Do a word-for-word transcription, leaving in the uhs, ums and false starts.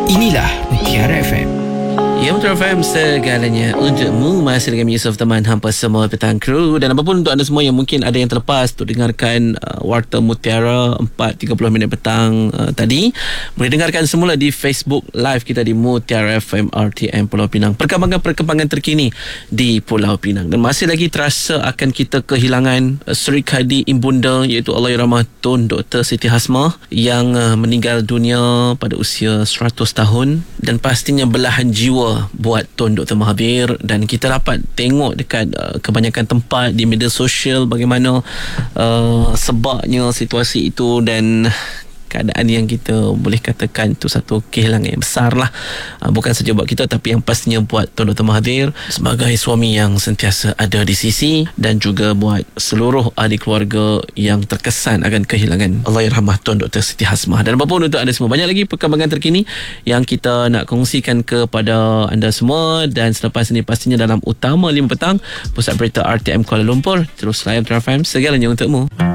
Inilah Mutiara F M. Ya, Mutiara F M segalanya untukmu. Masih dengan Yusuf, teman hampa semua petang kru. Dan apapun untuk anda semua yang mungkin ada yang terlepas untuk dengarkan uh, Warta Mutiara empat tiga puluh minit petang uh, tadi, boleh dengarkan semula di Facebook Live kita di Mutiara F M R T M Pulau Pinang. Perkembangan-perkembangan terkini di Pulau Pinang. Dan masih lagi terasa akan kita kehilangan uh, Seri Kadi Ibunda, iaitu Allahyarhamah Tun Doktor Siti Hasmah, yang uh, meninggal dunia pada usia seratus tahun. Dan pastinya belahan jiwa buat Tun Doktor Mahathir. Dan kita dapat tengok dekat uh, kebanyakan tempat di media sosial bagaimana uh, sebabnya situasi itu, dan keadaan yang kita boleh katakan itu satu kehilangan yang besar lah, uh, bukan saja buat kita, tapi yang pastinya buat Tun Doktor Mahathir sebagai suami yang sentiasa ada di sisi, dan juga buat seluruh ahli keluarga yang terkesan akan kehilangan Allahyarhamah Tun Doktor Siti Hasmah. Dan apapun untuk anda semua, banyak lagi perkembangan terkini yang kita nak kongsikan kepada anda semua. Dan selepas ini pastinya dalam Utama lima petang, Pusat Berita R T M Kuala Lumpur. Terus layan Mutiara F M, segalanya untukmu.